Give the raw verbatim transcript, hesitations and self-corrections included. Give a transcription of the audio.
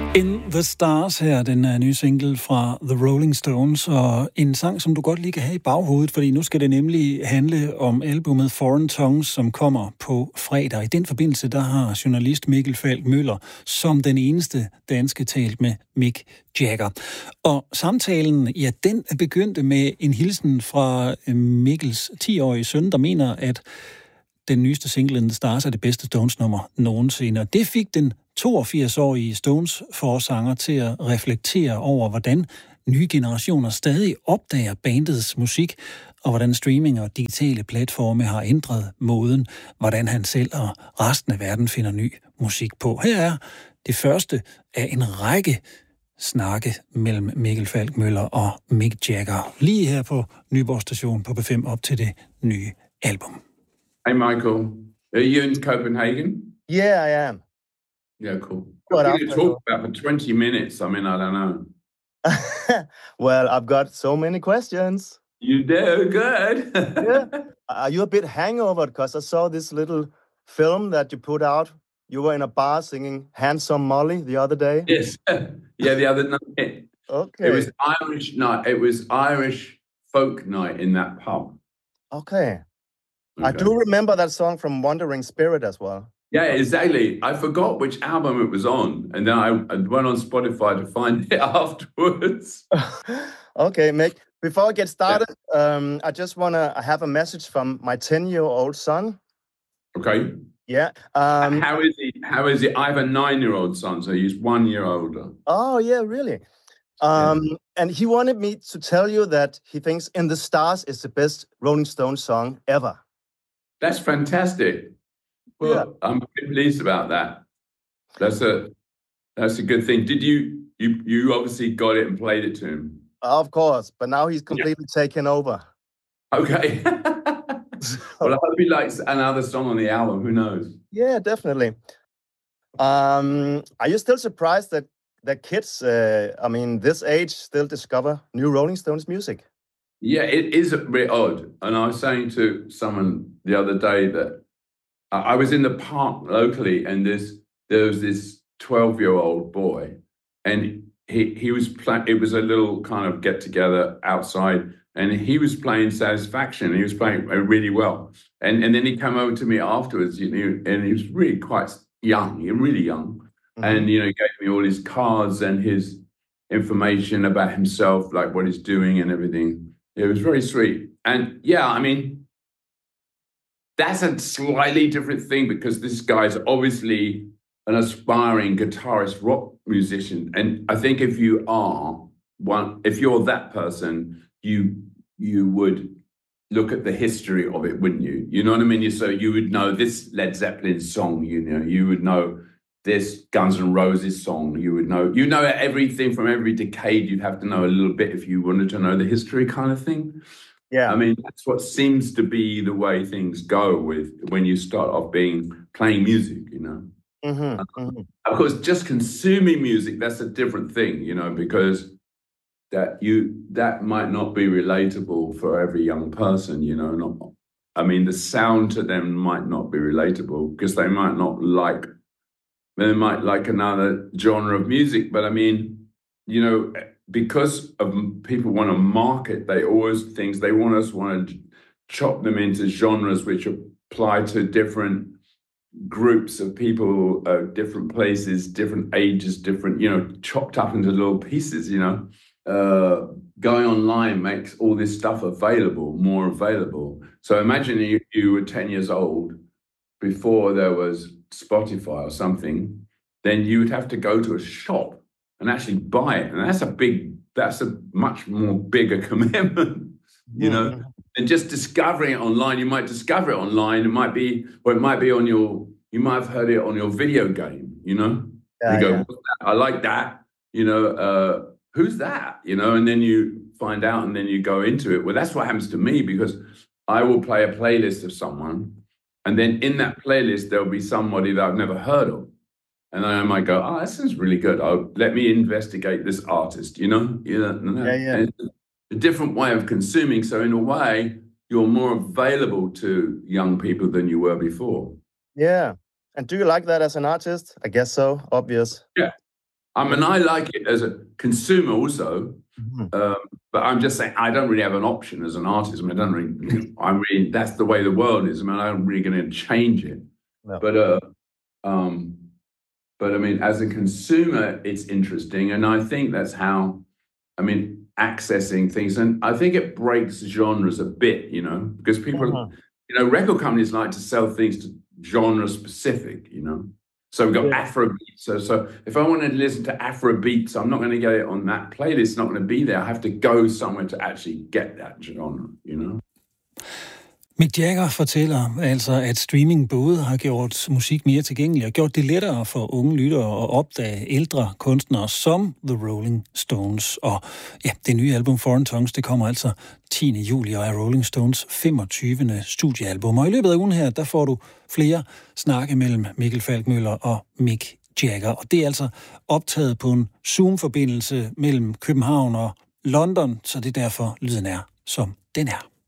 In the Stars her, den uh, nye single fra The Rolling Stones, og en sang, som du godt lige kan have i baghovedet, fordi nu skal det nemlig handle om albumet Foreign Tongues, som kommer på fredag. I den forbindelse, der har journalist Mikkel Falk Møller som den eneste danske talt med Mick Jagger. Og samtalen, ja, den begyndte med en hilsen fra Mikkels ti-årige søn, der mener, at den nyeste single In the Stars er det bedste Stones-nummer nogensinde. Og det fik den toogfirs-årige Stones-forsanger til at reflektere over, hvordan nye generationer stadig opdager bandets musik, og hvordan streaming og digitale platforme har ændret måden, hvordan han selv og resten af verden finder ny musik på. Her er det første af en række snakke mellem Mikkel Falk Møller og Mick Jagger, lige her på Nyborg Station på B fem op til det nye album. Hey, Michael. Are you in Copenhagen? Yeah, I am. Yeah, cool. What What are you talk about for twenty minutes? I mean, I don't know. Well, I've got so many questions. You do? Good. Yeah. Are you a bit hangover? Because I saw this little film that you put out. You were in a bar singing Handsome Molly the other day. Yes. Yeah, the other night. Okay. It was Irish night. It was Irish folk night in that pub. Okay. Okay. I do remember that song from Wandering Spirit as well. Yeah, exactly. I forgot which album it was on, and then I, I went on Spotify to find it afterwards. Okay, Mick. Before I get started, yeah. um, I just want to have a message from my ten-year-old son. Okay. Yeah. Um, How is he? How is he? I have a nine-year-old son, so he's one year older. Oh, yeah, really? Um, Yeah. And he wanted me to tell you that he thinks In the Stars is the best Rolling Stones song ever. That's fantastic. Well, Yeah. I'm pretty pleased about that. That's a that's a good thing. Did you you you obviously got it and played it to him? Of course, but now he's completely taken over. Okay. Well, I hope he likes another song on the album. Who knows? Yeah, definitely. Um, are you still surprised that that kids, uh, I mean, this age, still discover new Rolling Stones music? Yeah, it is a bit odd. And I was saying to someone the other day that I I was in the park locally, and this there was this twelve-year-old boy, and he he was playing. It was a little kind of get together outside, and he was playing Satisfaction. He was playing uh, really well, and and then he came over to me afterwards, you know, and he was really quite young, he really young, mm-hmm. and you know, he gave me all his cards and his information about himself, like what he's doing and everything. It was very sweet, and yeah, I mean. That's a slightly different thing because this guy's obviously an aspiring guitarist, rock musician. And I think if you are one, if you're that person, you you would look at the history of it, wouldn't you? You know what I mean? You, so you would know this Led Zeppelin song, you know, you would know this Guns N' Roses song, you would know, you know everything from every decade. You'd have to know a little bit if you wanted to know the history kind of thing. Yeah, I mean, that's what seems to be the way things go with when you start off being playing music, you know. Mm-hmm, mm-hmm. Of course, just consuming music, that's a different thing, you know, because that you that might not be relatable for every young person, you know. Not, I mean, the sound to them might not be relatable because they might not like, they might like another genre of music. But I mean, you know, because of people want to market, they always things they want us want to chop them into genres which apply to different groups of people, uh, different places, different ages, different, you know, chopped up into little pieces, you know. Uh, going online makes all this stuff available, more available. So imagine you, you were ten years old before there was Spotify or something, then you would have to go to a shop and actually buy it. And that's a big, that's a much more bigger commitment, you know, Mm-hmm. than just discovering it online. You might discover it online. It might be, or it might be on your, you might have heard it on your video game, you know, Yeah, you go, yeah. what's that? I like that, you know, uh, who's that, you know, and then you find out and then you go into it. Well, that's what happens to me because I will play a playlist of someone. And then in that playlist, there'll be somebody that I've never heard of. And then I might go, oh, that sounds really good. Oh, let me investigate this artist, you know? Yeah, Yeah, yeah. And it's a different way of consuming. So in a way, you're more available to young people than you were before. Yeah. And do you like that as an artist? I guess so. Obvious. Yeah. I mean, I like it as a consumer also, mm-hmm. um, but I'm just saying I don't really have an option as an artist. I mean, I don't really. I mean, that's the way the world is. I mean, I'm really going to change it. No. But, uh, um, but I mean, as a consumer, it's interesting, and I think that's how. I mean, accessing things, and I think it breaks genres a bit, you know, because people, mm-hmm. you know, record companies like to sell things to genre specific, you know. So we've got yeah. Afrobeats. So, so if I wanted to listen to Afrobeats, I'm not going to get it on that playlist. It's not going to be there. I have to go somewhere to actually get that genre, you know. Mick Jagger fortæller altså, at streaming både har gjort musik mere tilgængelig og gjort det lettere for unge lyttere at opdage ældre kunstnere som The Rolling Stones. Og ja, det nye album Foreign Tongues, det kommer altså tiende juli og er Rolling Stones femogtyvende studiealbum. Og i løbet af ugen her, der får du flere snakke mellem Mikkel Falkmøller og Mick Jagger. Og det er altså optaget på en Zoom-forbindelse mellem København og London, så det er derfor lyden er, som den er.